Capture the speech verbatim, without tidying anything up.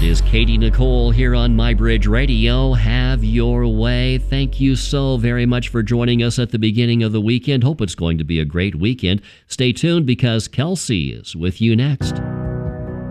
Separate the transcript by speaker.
Speaker 1: is Katie Nicole here on MyBridge Radio. Have your way. Thank you so very much for joining us at the beginning of the weekend. Hope it's going to be a great weekend. Stay tuned because Kelsey is with you next.